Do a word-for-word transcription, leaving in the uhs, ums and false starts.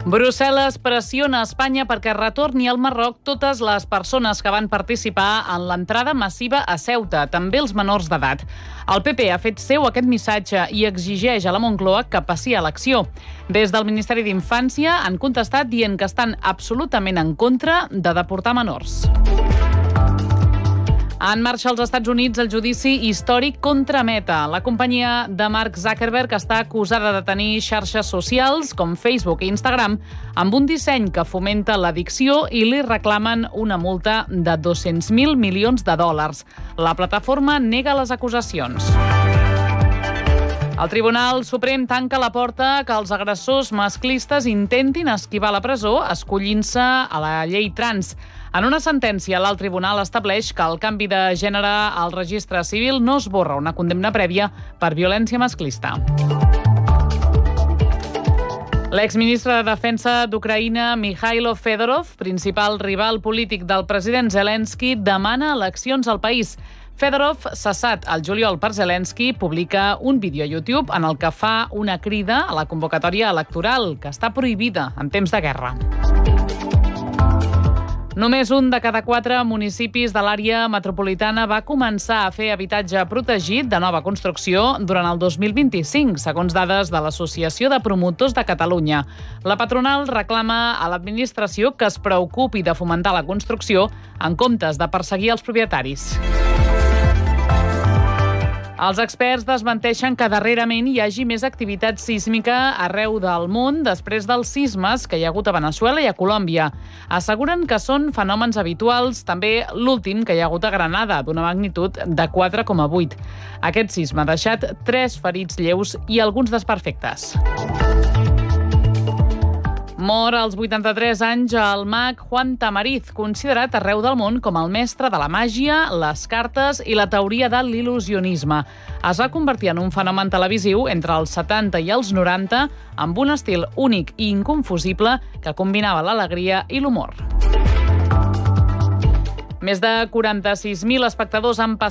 Brussel·les pressiona Espanya perquè retorni al Marroc totes les persones que van participar en l'entrada massiva a Ceuta, també els menors d'edat. El P P ha fet seu aquest missatge i exigeix a la Moncloa que passi a l'acció. Des del Ministeri d'Infància han contestat dient que estan absolutament en contra de deportar menors. En marxa als Estats Units el judici històric contra Meta. La companyia de Mark Zuckerberg està acusada de tenir xarxes socials com Facebook i Instagram amb un disseny que fomenta l'addicció i li reclamen una multa de dos-cents mil milions de dòlars. La plataforma nega les acusacions. El Tribunal Suprem tanca la porta que els agressors masclistes intentin esquivar la presó escollint-se a la llei trans. En una sentència, l'alt tribunal estableix que el canvi de gènere al registre civil no esborra una condemna prèvia per violència masclista. L'exministre de Defensa d'Ucraïna, Mikhailo Fedorov, principal rival polític del president Zelensky, demana eleccions al país. Fedorov, cessat al juliol per Zelensky, publica un vídeo a YouTube en el que fa una crida a la convocatòria electoral, que està prohibida en temps de guerra. Només un de cada quatre municipis de l'àrea metropolitana va començar a fer habitatge protegit de nova construcció durant el dos mil vint-i-cinc, segons dades de l'Associació de Promotors de Catalunya. La patronal reclama a l'administració que es preocupi de fomentar la construcció en comptes de perseguir els propietaris. Els experts desmenteixen que darrerament hi hagi més activitat sísmica arreu del món després dels sismes que hi ha hagut a Veneçuela i a Colòmbia. Asseguren que són fenòmens habituals, també l'últim que hi ha hagut a Granada, d'una magnitud de quatre coma vuit. Aquest sisme ha deixat tres ferits lleus i alguns desperfectes. Mor als vuitanta-tres anys el mag Juan Tamariz, considerat arreu del món com el mestre de la màgia, les cartes i la teoria de l'il·lusionisme. Es va convertir en un fenomen televisiu entre els setanta i els noranta amb un estil únic i inconfusible que combinava l'alegria i l'humor. Més de quaranta-sis mil espectadors han passat